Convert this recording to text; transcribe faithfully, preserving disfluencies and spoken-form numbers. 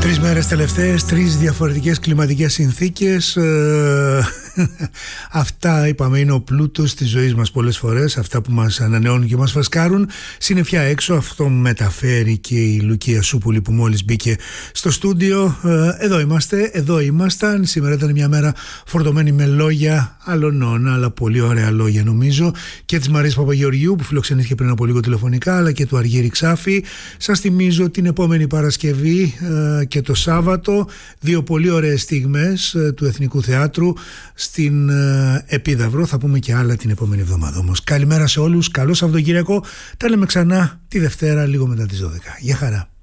Τρεις μέρες τελευταίες, τρεις διαφορετικές κλιματικές συνθήκες. ε, Αυτά είπαμε είναι ο πλούτος της ζωής μας πολλές φορές. Αυτά που μας ανανεώνουν και μας φασκάρουν. Συννεφιά έξω, αυτό μεταφέρει και η Λουκία Σούπουλη που μόλις μπήκε στο στούντιο. ε, Εδώ είμαστε, εδώ ήμασταν. Σήμερα ήταν μια μέρα φορτωμένη με λόγια αλωνών, αλλά πολύ ωραία λόγια νομίζω, και της Μαρίας Παπαγεωργιού που φιλοξενήθηκε πριν από λίγο τηλεφωνικά, αλλά και του Αργύρη Ξάφη. Σας θυμίζω την επόμενη Παρασκευή ε, και το Σάββατο δύο πολύ ωραίες στιγμές ε, του Εθνικού Θεάτρου στην ε, Επίδαυρο. Θα πούμε και άλλα την επόμενη εβδομάδα όμως. Καλημέρα σε όλους, καλό Σαββατοκύριακο. Τα λέμε ξανά τη Δευτέρα λίγο μετά τις δώδεκα. Γεια χαρά.